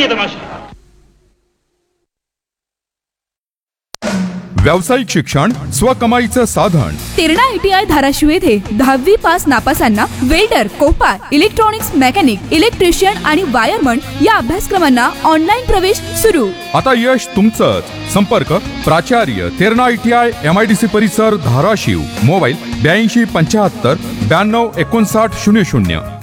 बदमाशी. व्यावसायिक शिक्षण स्वकमाईचं साधन. तेरणा ITI धाराशिव येथे 10वी pass नापासांना welder, Kopar, electronics mechanic, electrician आणि वायरमन या अभ्यासक्रमांना ऑनलाईन प्रवेश सुरू. आता यश तुमचंच. संपर्क प्राचार्य तेरणा ITI MIDC परिसर धाराशिव. मोबाईल 82 75 92 59 00.